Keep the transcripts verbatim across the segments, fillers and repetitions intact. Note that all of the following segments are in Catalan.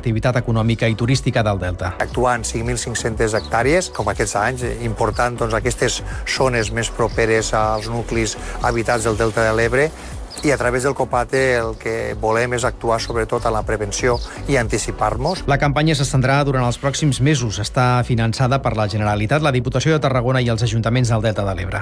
l'activitat econòmica i turística del Delta. Actuar en cinc mil cinc-centes hectàrees, com aquests anys, important doncs, aquestes zones més properes als nuclis habitats del Delta de l'Ebre, i a través del COPATE el que volem és actuar sobretot en la prevenció i anticipar-nos. La campanya s'estendrà durant els pròxims mesos. Està finançada per la Generalitat, la Diputació de Tarragona i els ajuntaments del Delta de l'Ebre.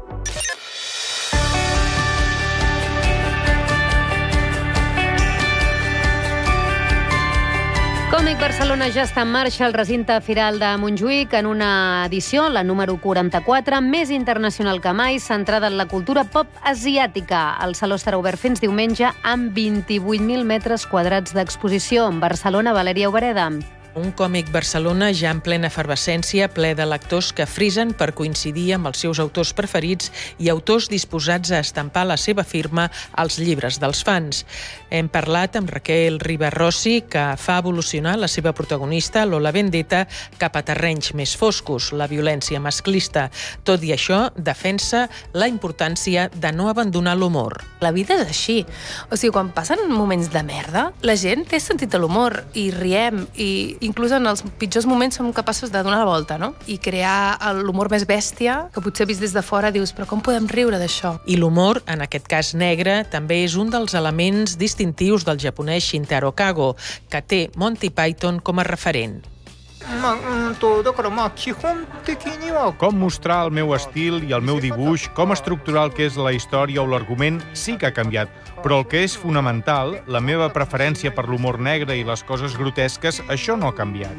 Còmic Barcelona ja està en marxa al recinte Firal de Montjuïc en una edició, la número quaranta-quatre, més internacional que mai, centrada en la cultura pop asiàtica. El saló estarà obert fins diumenge amb vint-i-vuit mil metres quadrats d'exposició. En Barcelona, Valèria Obereda. Un còmic Barcelona ja en plena efervescència, ple de lectors que frisen per coincidir amb els seus autors preferits i autors disposats a estampar la seva firma als llibres dels fans. Hem parlat amb Raquel Riba-Rossi, que fa evolucionar la seva protagonista, Lola Vendetta, cap a terrenys més foscos, la violència masclista. Tot i això, defensa la importància de no abandonar l'humor. La vida és així. O sigui, quan passen moments de merda, la gent té sentit de l'humor i riem i inclús en els pitjors moments som capaços de donar la volta, no? I crear l'humor més bèstia, que potser vist des de fora dius, però com podem riure d'això? I l'humor, en aquest cas negre, també és un dels elements distintius del japonès Shintaro Kago, que té Monty Python com a referent. Com mostrar el meu estil i el meu dibuix, com estructurar el que és la història o l'argument, sí que ha canviat. Però el que és fonamental, la meva preferència per l'humor negre i les coses grotesques, això no ha canviat.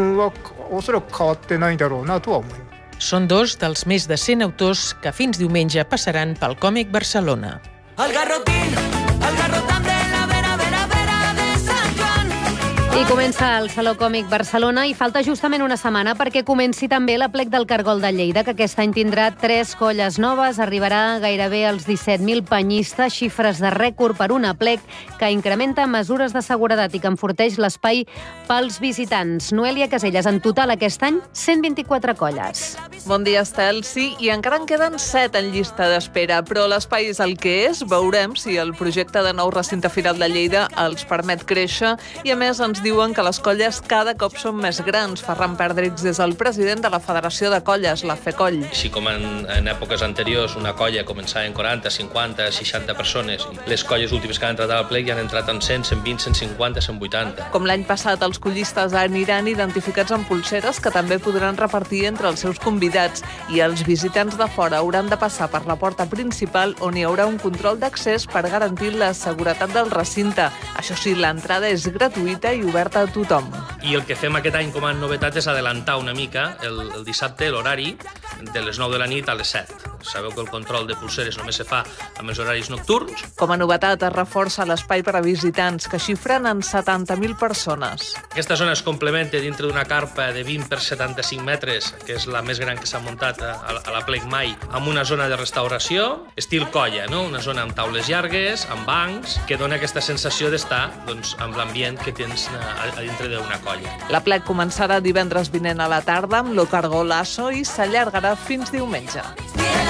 Són dos dels més de cent autors que fins diumenge passaran pel Còmic Barcelona. El garrotín, el garrotam de la vera, vera, vera de Sant Joan. I comença el Saló Còmic Barcelona i falta justament una setmana perquè comenci també l'Aplec del Cargol de Lleida, que aquest any tindrà tres colles noves, arribarà gairebé als disset mil penyistes, xifres de rècord per un aplec que incrementa mesures de seguretat i que enforteix l'espai pels visitants. Noelia Caselles, en total aquest any, cent vint-i-quatre colles. Bon dia, Estel. Sí, i encara en queden set en llista d'espera, però l'espai és el que és. Veurem si el projecte de nou recinte Firal de Lleida els permet créixer i, a més, ens diuen que les colles cada cop són més grans. Ferran Perdrix és el president de la Federació de Colles, la FECOLL. Així com en, en èpoques anteriors una colla començava en quaranta, cinquanta, seixanta persones, les colles últimes que han entrat al plec ja han entrat en cent, cent vint, cent cinquanta, cent vuitanta. Com l'any passat, els collistes aniran identificats amb pulseres que també podran repartir entre els seus convidats i els visitants de fora hauran de passar per la porta principal on hi haurà un control d'accés per garantir la seguretat del recinte. Això sí, l'entrada és gratuïta i oberta a tothom. I el que fem aquest any com a novetat és adelantar una mica el, el dissabte l'horari de les nou de la nit a les set. Sabeu que el control de pulseres només se fa amb els horaris nocturns. Com a novetat es reforça l'espai per a visitants, que xifren en setanta mil persones. Aquesta zona es complementa dintre d'una carpa de vint per setanta-cinc metres, que és la més gran que s'ha muntat a, a la plec mai, amb una zona de restauració, estil colla, no? Una zona amb taules llargues, amb bancs, que dona aquesta sensació d'estar doncs, amb l'ambient que tens a, a dintre d'una colla. La plec començarà divendres vinent a la tarda amb lo Cargol Lasso i s'allargarà fins diumenge.